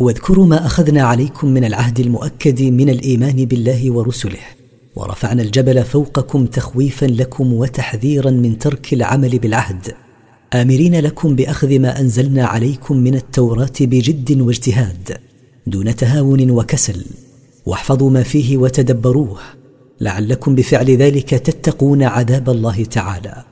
واذكروا ما أخذنا عليكم من العهد المؤكد من الإيمان بالله ورسله، ورفعنا الجبل فوقكم تخويفا لكم وتحذيرا من ترك العمل بالعهد، آمرين لكم بأخذ ما أنزلنا عليكم من التوراة بجد واجتهاد دون تهاون وكسل، واحفظوا ما فيه وتدبروه لعلكم بفعل ذلك تتقون عذاب الله تعالى.